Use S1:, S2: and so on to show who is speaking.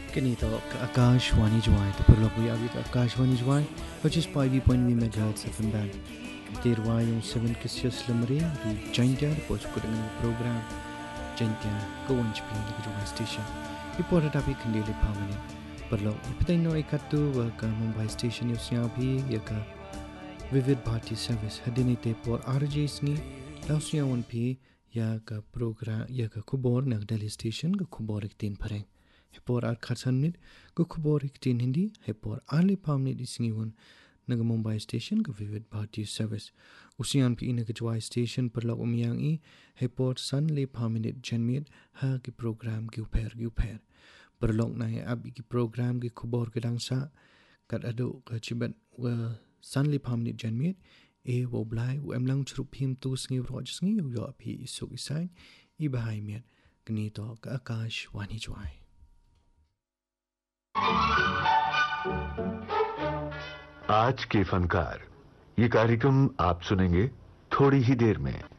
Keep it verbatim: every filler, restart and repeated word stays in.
S1: Ganito ka Akashwani Jwai to Perloku Yavi to Akashwani Jwai, which is five point one megahertz F M band. Terwa yung seven Kisios Lamari, the Jaintia, the post putting in the program, Jaintia, go on Chipin, the Jwai station. Reported up in daily permanent. Perlo, Ipatino Ekatu, work Mumbai station, Yosiapi, Yaka, Vivid Bharti service, Hadinite por R J Sni, Lausia one P, Yaka program, Yaka Kubor, Nagdali station, go Kuborik Tin Pareng. Hepor ar khatsanit go kuborik tin hindi hepor arli pamnit isingiwan naga Mumbai station go Vivid Bharti service usian pi ina Jwai station perla umyang i hepor sanle pamnit janmit ha ki program ki uper ki uper perlok na ab ki program ki kubor kedang sa kat ado ka chibat wa sanle pamnit janmit e wo blai u emlang chrup him tu sngi roj sngi yo pi isuk isai i bahai miat kni to ka Akashwani Jwai.
S2: आज के फनकार ये कार्यक्रम आप सुनेंगे थोड़ी ही देर में।